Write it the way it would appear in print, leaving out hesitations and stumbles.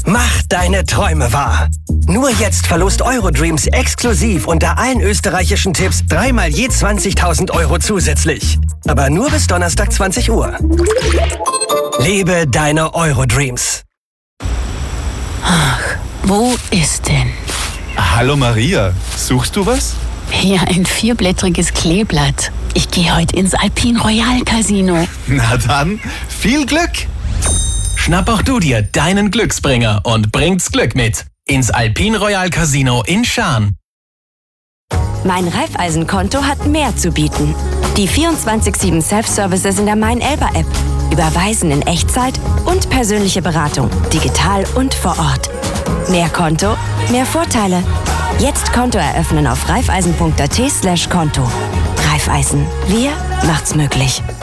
Mach deine Träume wahr. Nur jetzt verlost Eurodreams exklusiv unter allen österreichischen Tipps dreimal je 20.000 Euro zusätzlich. Aber nur bis Donnerstag 20 Uhr. Lebe deine Eurodreams. Ach, wo ist denn? Hallo Maria, suchst du was? Ja, ein 4-blättriges Kleeblatt. Ich gehe heute ins Alpine Royal Casino. Na dann, viel Glück! Schnapp auch du dir deinen Glücksbringer und bringt's Glück mit ins Alpine Royal Casino in Schaan. Mein Raiffeisen-Konto hat mehr zu bieten. Die 24/7 Self-Services in der Mein-Elba-App. Überweisen in Echtzeit und persönliche Beratung, digital und vor Ort. Mehr Konto, mehr Vorteile. Jetzt Konto eröffnen auf raiffeisen.at/Konto. Raiffeisen, wir macht's möglich.